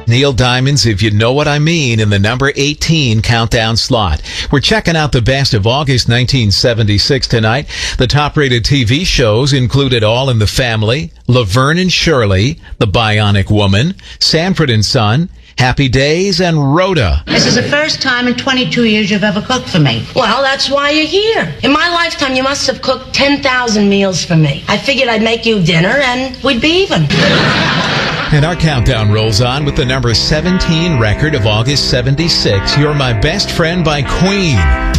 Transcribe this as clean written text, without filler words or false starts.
Neil Diamond's If You Know What I Mean in the number 18 countdown slot. We're checking out the best of August 1976 tonight. The top-rated TV shows included All in the Family, Laverne and Shirley, The Bionic Woman, Sanford and Son, Happy Days, and Rhoda. This is the first time in 22 years you've ever cooked for me. Well, that's why you're here. In my lifetime, you must have cooked 10,000 meals for me. I figured I'd make you dinner and we'd be even. And our countdown rolls on with the number 17 record of August 76, You're My Best Friend by Queen.